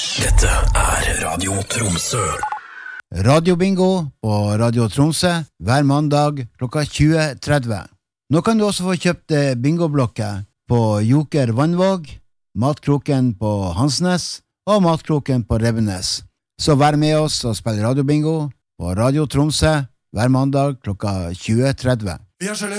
Dette Radio Tromsø. Radiobingo på Radio Tromsø hver mandag klokka 20:30. Nå kan du også få kjøpt bingoblokker på Joker Vannvåg, Matkroken på Hansnes og Matkroken på Revenes. Så vær med oss og spill radiobingo på Radio Tromsø hver mandag klokka 20:30.